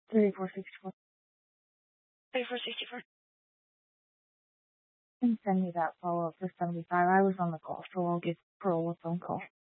3464. 3464. And send me that follow-up for 75. I was on the call, so I'll give Pearl a phone call.